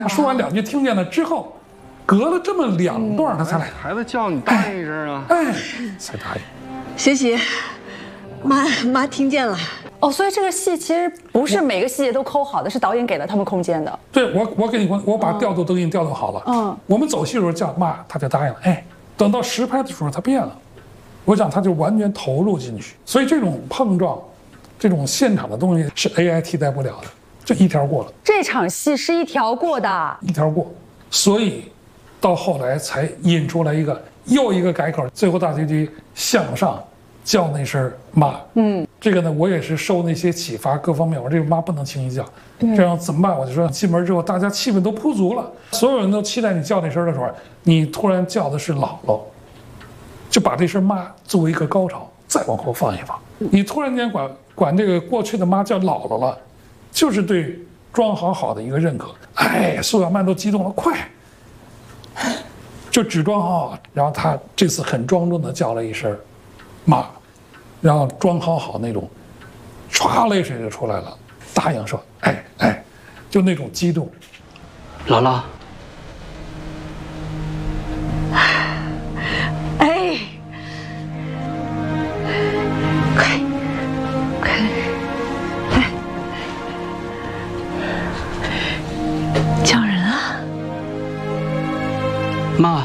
他说完2句听见了之后，隔了这么2段他才来。 孩子叫你答应一声啊！ 才答应。 学习，妈听见了。 哦，所以这个戏其实不是每个细节都抠好的，是导演给了他们空间的。 对，我给你，我把调度都给你调度好了。我们走戏的时候叫妈，他就答应了。等到实拍的时候他变了，我想他就完全投入进去。所以这种碰撞，这种现场的东西是 AI 替代不了的，就一条过了。 这场戏是一条过的， 一条过，所以到后来才引出来又一个改口，最后大结局向上叫那声妈。这个呢，我也是受那些启发，各方面我这个妈不能轻易叫，这样怎么办？我就说进门之后大家气氛都铺足了，所有人都期待你叫那声的时候，你突然叫的是姥姥，就把这声妈作为一个高潮再往后放一放。你突然间管这个过去的妈叫姥姥了，就是对庄好好的一个认可。苏小曼都激动了，快！就只装好，然后他这次很庄重的叫了一声妈，然后装好那种，唰泪水就出来了，答应说就那种激动。 姥姥， 快来，叫人啊！ 妈。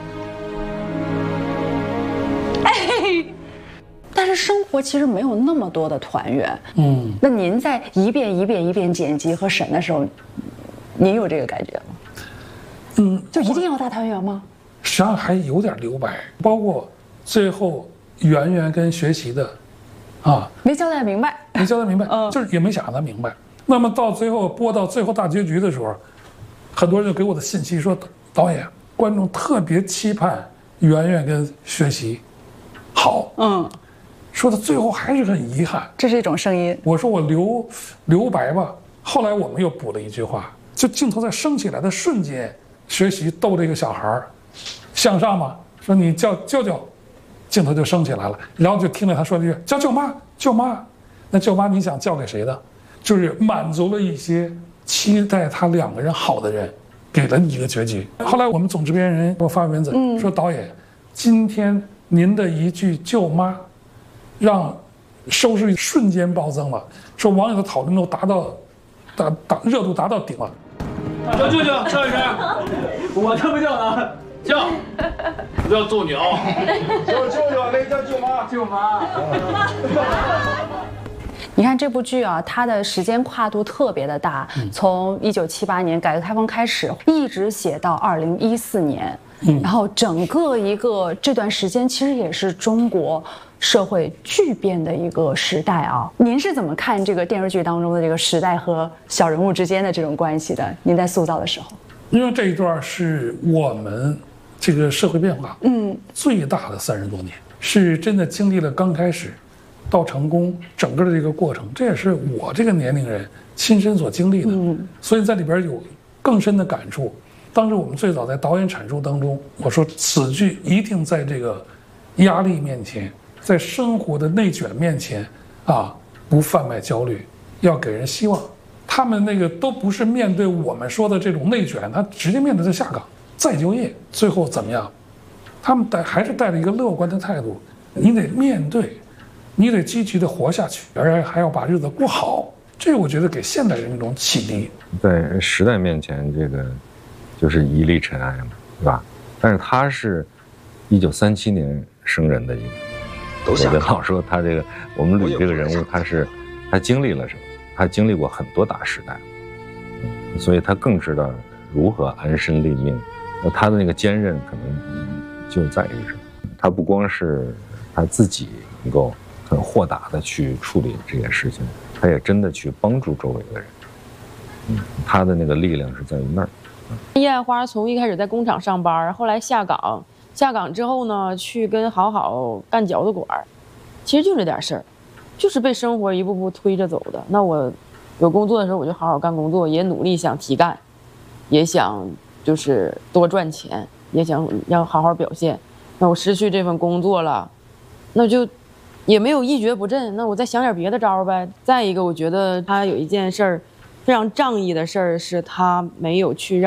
但是生活其实没有那么多的团圆。那您在一遍一遍剪辑和审的时候，您有这个感觉吗？就一定要大团圆吗？ 实际上还有点留白，包括最后圆圆跟学习的， 没交代明白， 就是也没想让他明白。那么到最后播到最后大结局的时候，很多人就给我的信息说，导演，观众特别期盼圆圆跟学习好。说到最后还是很遗憾， 这是一种声音。 我说我留白吧。后来我们又补了一句话，就镜头在升起来的瞬间，学习逗这个小孩向上嘛，说你叫舅舅，镜头就升起来了，然后就听了他说了一句叫舅妈，舅妈。那舅妈你想叫给谁的？就是满足了一些期待他2个人好的人，给了你一个结局。后来我们总制片人给我发文字说，导演，今天您的一句舅妈让收视率瞬间暴增了，说网友的讨论度热度达到顶了。 叫舅舅，叫一声，我叫不叫呢？叫，不要揍你啊！ 叫舅舅，那叫舅妈， 舅妈。 你看这部剧啊，它的时间跨度特别的大，从1978年改革开放开始，一直写到2014年。然后整个这段时间其实也是中国社会巨变的一个时代啊。您是怎么看这个电视剧当中的这个时代和小人物之间的这种关系的？您在塑造的时候， 因为这一段是我们这个社会变化最大的30多年，是真的经历了刚开始到成功整个的这个过程，这也是我这个年龄人亲身所经历的，所以在里边有更深的感触。当时我们最早在导演阐述当中，我说此剧一定在这个压力面前，在生活的内卷面前不贩卖焦虑，要给人希望。他们那个都不是面对我们说的这种内卷，他直接面对着下岗再就业，最后怎么样？他们还是带着一个乐观的态度，你得面对，你得积极的活下去，而且还要把日子过好。这我觉得给现代人一种启迪。 在时代面前，这个就是一粒尘埃嘛，对吧？但是他是1937年生人的一个，我就老说他这个我们吕这个人物，他经历了什么？他经历过很多大时代，所以他更知道如何安身立命。那他的那个坚韧可能就在于什么？他不光是他自己能够很豁达的去处理这件事情，他也真的去帮助周围的人。他的那个力量是在于那儿。 叶爱花从一开始在工厂上班，后来下岗之后呢，去跟好好干饺子馆，其实就这点事儿，就是被生活一步步推着走的。那我有工作的时候，我就好好干工作，也努力想提干，也想就是多赚钱，也想要好好表现。那我失去这份工作了，那就也没有一蹶不振，那我再想点别的招呗。再一个，我觉得他有一件事儿非常仗义的事儿是他没有去让。